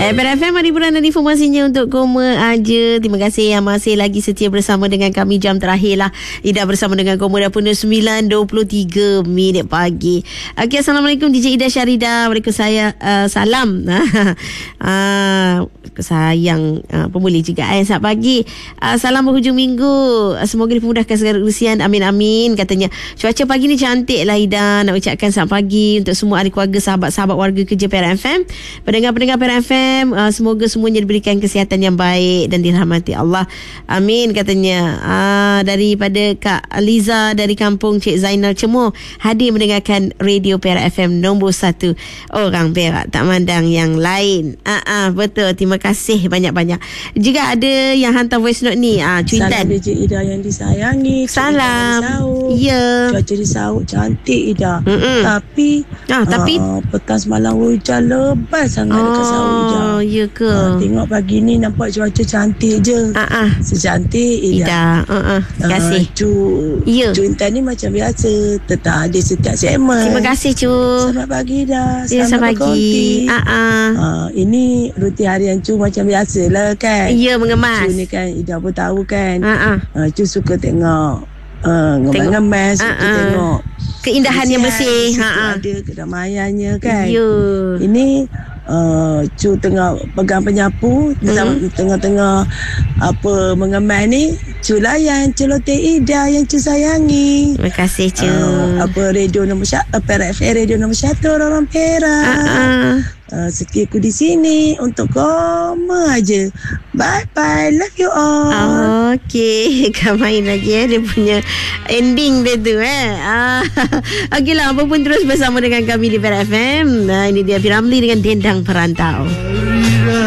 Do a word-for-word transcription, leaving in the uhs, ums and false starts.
Okay, Perak F M ada hiburan dan informasinya untuk Koma aja. Terima kasih yang masih lagi setia bersama dengan kami. Jam terakhir lah Ida bersama dengan Koma dah pun sembilan dua puluh tiga minit pagi. Okay, Assalamualaikum D J Ida Syarida. Waalaikumsalam. Uh, salam. uh, sayang uh, pemulih juga eh, selamat pagi. Uh, salam berhujung minggu. Uh, semoga dipermudahkan segala urusan. Amin amin katanya. Cuaca pagi ni cantik lah Ida. Nak ucapkan selamat pagi untuk semua ahli keluarga, sahabat-sahabat warga kerja Perak F M. Pendengar-pendengar Perak F M, uh, semoga semuanya diberikan kesihatan yang baik dan dirahmati Allah. Amin katanya. Uh, daripada Kak Liza dari kampung Cik Zainal Cemur, hadir mendengarkan radio Perak F M nombor satu. Orang Perak tak mandang yang lain. Ah uh, uh, betul. Terima kasih banyak-banyak. Jika ada yang hantar voice note ni, ah uh, cuitan. Salam D J Ida yang disayangi. Salam. Ya. Cuaca di Sarawak cantik Ida. Mm-mm. Tapi ah, tapi uh, petang semalam hujan lebat sangat oh, dekat Sarawak Ida. Oh, ya ke? Uh, tengok pagi ni nampak cuaca cantik je. Ah uh-uh. Secantik Ida. Ida. Uh-uh. Terima kasih. Uh, cu, ya. Cu Intan ni macam biasa, tetap ada setiap segmen. Terima kasih Cu. Selamat pagi Ida. Ya, selamat pagi. Ah uh-uh. uh, Ini rutin harian Cu macam biasalah kan. Ya, mengemas. Cu ni kan Ida pun tahu kan. Uh-uh. Uh, Cu suka tengok Uh, ngemas-ngemas, suka uh-uh. tengok keindahan yang bersih, ha ada kedamaiannya kan. Ya. Ini uh, Cu tengah pegang penyapu, mm-hmm. tengah-tengah apa mengemas ni, Cu layan celoteh Ida yang Cu sayangi. Terima kasih Cu. Uh, apa radio nombor satu, Perak F M radio nombor satu orang Perak. Uh-uh. Uh, setia aku di sini untuk Koma aja. Bye bye, love you all. Oh, okay, kau main lagi eh, dia punya ending dia tu eh. Ah, okey lah, apa pun terus bersama dengan kami di Perak F M. Nah, ini dia Piramli dengan Dendang Perantau.